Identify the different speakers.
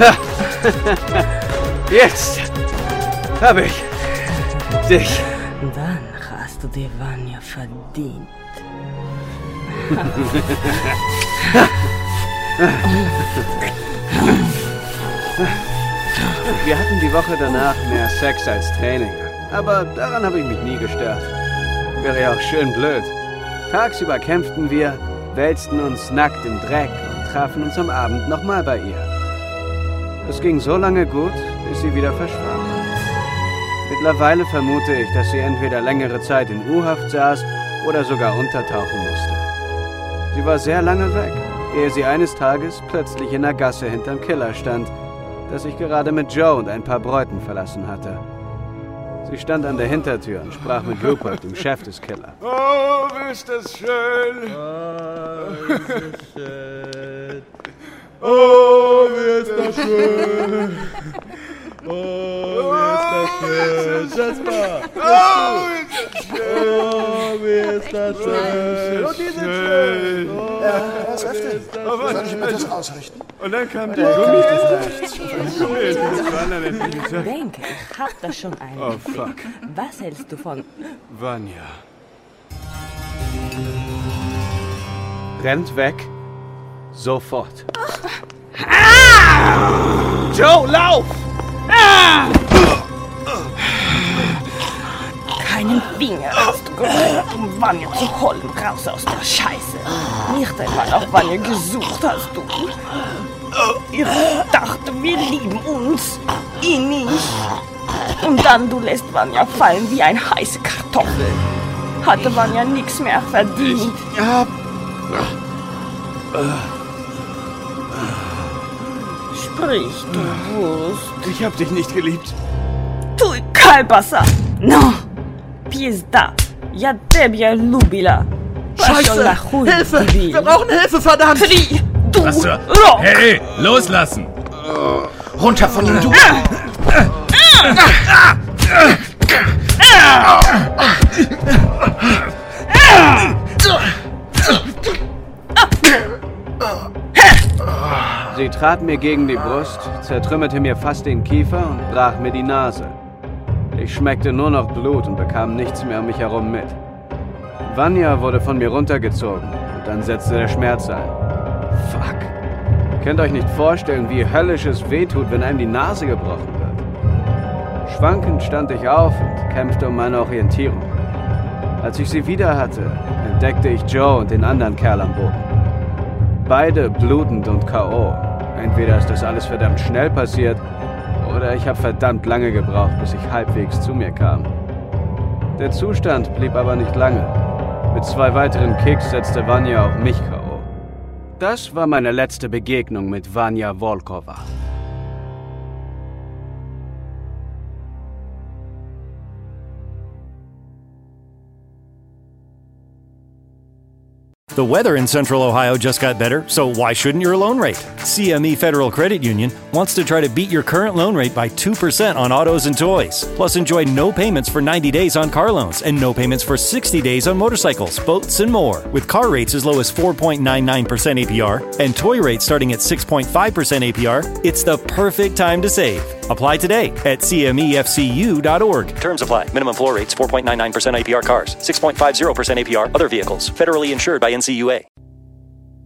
Speaker 1: Jetzt habe ich dich.
Speaker 2: Dann hast du die Vanya verdient.
Speaker 1: Wir hatten die Woche danach mehr Sex als Training. Aber daran habe ich mich nie gestört. Wäre ja auch schön blöd. Tagsüber kämpften wir, wälzten uns nackt im Dreck und trafen uns am Abend nochmal bei ihr. Es ging so lange gut, bis sie wieder verschwand. Mittlerweile vermute ich, dass sie entweder längere Zeit in U-Haft saß oder sogar untertauchen musste. Sie war sehr lange weg, ehe sie eines Tages plötzlich in der Gasse hinterm Killer stand, das ich gerade mit Joe und ein paar Bräuten verlassen hatte. Sie stand an der Hintertür und sprach mit Rupert, dem Chef des Killers.
Speaker 3: Oh, ist das schön!
Speaker 4: Oh, ist das schön! Oh, wie ist das schön! Oh, wie ist das schön! Jasper!
Speaker 3: Oh, ist das schön!
Speaker 4: Oh, wie ist das schön!
Speaker 3: Und die sind schön!
Speaker 5: Herr Säfte, soll ich mir das ausrichten?
Speaker 3: Und dann kam die
Speaker 2: Ich denke, ich hab da schon einen.
Speaker 1: Oh, fuck.
Speaker 2: Was hältst du von...
Speaker 1: Vanya. Rennt weg. Sofort. Joe, lauf!
Speaker 2: Keinen Finger hast du gerührt, um Vanya zu holen. Raus aus der Scheiße. Nicht einmal auf Vanya gesucht hast du. Ich dachte, wir lieben uns. Ihn nicht. Und dann du lässt Vanya fallen wie eine heiße Kartoffel. Hatte Vanya nichts mehr verdient. Sprich, du Wurst.
Speaker 1: Ich hab dich nicht geliebt.
Speaker 2: Tu kalbasa. No. Pizda. Ja tebie lubila.
Speaker 4: Scheiße! Hilfe! Wir brauchen Hilfe, verdammt!
Speaker 2: Tri, du
Speaker 6: Was zur...
Speaker 2: Rock.
Speaker 6: Hey, loslassen!
Speaker 5: Runter von ihm, du!
Speaker 1: Sie trat mir gegen die Brust, zertrümmerte mir fast den Kiefer und brach mir die Nase. Ich schmeckte nur noch Blut und bekam nichts mehr um mich herum mit. Vanya wurde von mir runtergezogen und dann setzte der Schmerz ein. Fuck. Ihr könnt euch nicht vorstellen, wie höllisch es wehtut, wenn einem die Nase gebrochen wird. Schwankend stand ich auf und kämpfte um meine Orientierung. Als ich sie wieder hatte, entdeckte ich Joe und den anderen Kerl am Boden. Beide blutend und K.O. Entweder ist das alles verdammt schnell passiert, oder ich habe verdammt lange gebraucht, bis ich halbwegs zu mir kam. Der Zustand blieb aber nicht lange. Mit 2 weiteren Kicks setzte Vanya auch mich K.O. Das war meine letzte Begegnung mit Vanya Volkova.
Speaker 7: The weather in Central Ohio just got better, so why shouldn't your loan rate? CME Federal Credit Union wants to try to beat your current loan rate by 2% on autos and toys. Plus, enjoy no payments for 90 days on car loans and no payments for 60 days on motorcycles, boats, and more. With car rates as low as 4.99% APR and toy rates starting at 6.5% APR, it's the perfect time to save. Apply today at cmefcu.org. Terms apply. Minimum floor rates 4.99% APR cars, 6.50% APR other vehicles. Federally insured by NCUA.